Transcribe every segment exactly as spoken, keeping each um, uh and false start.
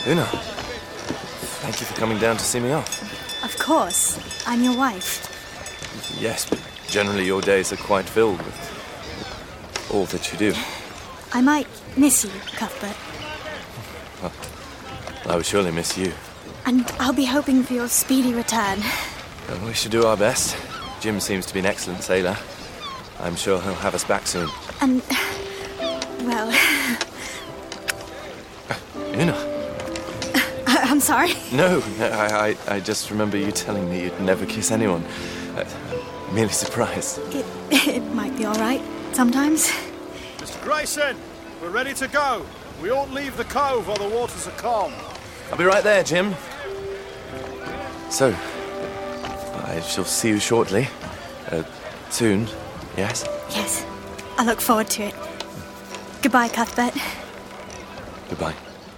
Una, thank you for coming down to see me off. Of course. I'm your wife. Yes, but generally your days are quite filled with all that you do. I might miss you, Cuthbert. Well, I would surely miss you. And I'll be hoping for your speedy return. Well, we should do our best. Jim seems to be an excellent sailor. I'm sure he'll have us back soon. And, well... Una. I- I'm sorry. No, I, I, I just remember you telling me you'd never kiss anyone. Uh, I'm merely surprised. It, it might be all right sometimes. Mister Grayson, we're ready to go. We ought leave the cove while the waters are calm. I'll be right there, Jim. So, I shall see you shortly. Uh, soon, yes? Yes. I look forward to it. Goodbye, Cuthbert. Goodbye.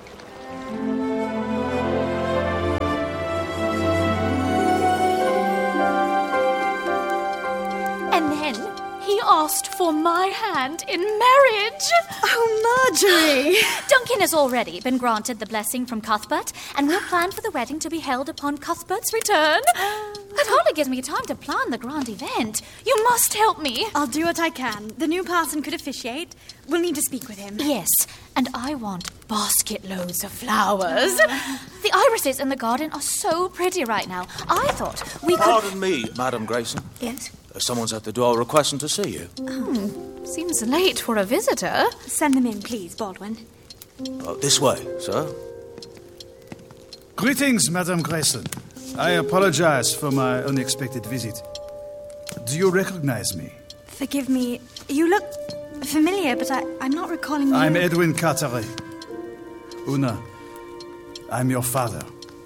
And then he asked for my hand in marriage. Oh, Marjorie! Duncan has already been granted the blessing from Cuthbert, and we'll plan for the wedding to be held upon Cuthbert's return. That hardly gives me time to plan the grand event. You must help me. I'll do what I can. The new parson could officiate. We'll need to speak with him. Yes, and I want basket loads of flowers. The irises in the garden are so pretty right now. I thought we could... Pardon me, Madam Grayson. Yes? Someone's at the door requesting to see you. Hmm, seems late for a visitor. Send them in, please, Baldwin. Uh, this way, sir. Greetings, Madame Grayson. I apologize for my unexpected visit. Do you recognize me? Forgive me. You look familiar, but I, I'm not recalling you. I'm Edwin Carteret. Una, I'm your father.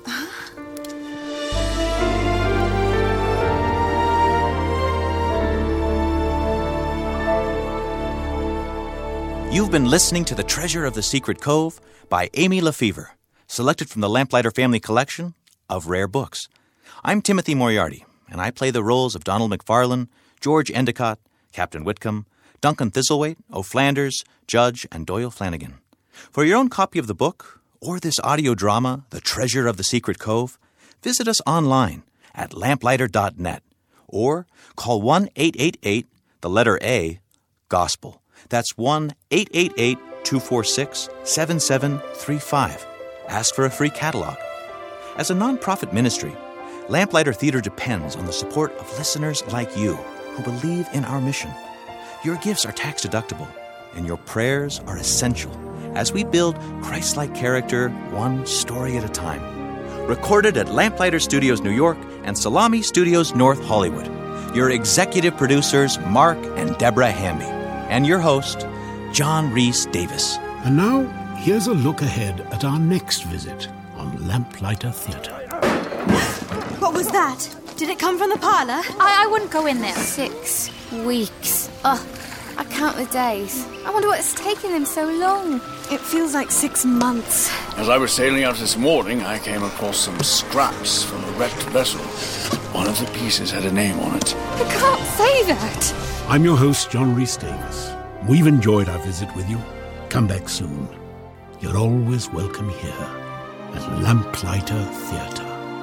You've been listening to The Treasure of the Secret Cove by Amy Lefevre, selected from the Lamplighter Family Collection of Rare Books. I'm Timothy Moriarty, and I play the roles of Donald McFarlane, George Endicott, Captain Whitcomb, Duncan Thistlethwaite, O'Flanders, Judge, and Doyle Flanagan. For your own copy of the book, or this audio drama, The Treasure of the Secret Cove, visit us online at lamplighter dot net or call one eight eight eight, the letter A, GOSPEL. That's one eight eight eight, two four six, seven seven three five. Ask for a free catalog. As a non-profit ministry, Lamplighter Theater depends on the support of listeners like you who believe in our mission. Your gifts are tax-deductible, and your prayers are essential as we build Christ-like character one story at a time. Recorded at Lamplighter Studios New York and Salami Studios North Hollywood. Your executive producers, Mark and Deborah Hamby. And your host, John Rhys Davis. And now, here's a look ahead at our next visit on Lamplighter Theatre. What was that? Did it come from the parlour? I, I wouldn't go in there. Six weeks. Ugh, I count the days. I wonder what's taking them so long. It feels like six months. As I was sailing out this morning, I came across some scraps from a wrecked vessel. One of the pieces had a name on it. I can't say that. I'm your host, John Rhys Davis. We've enjoyed our visit with you. Come back soon. You're always welcome here at Lamplighter Theatre.